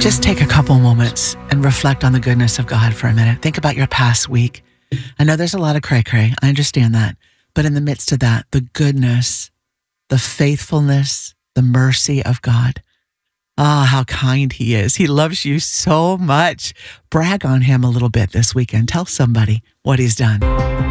just take a couple moments and reflect on the goodness of God for a minute? Think about your past week. I know there's a lot of cray-cray. I understand that. But in the midst of that, the goodness, the faithfulness, the mercy of God. Ah, how kind he is. He loves you so much. Brag on him a little bit this weekend. Tell somebody what he's done.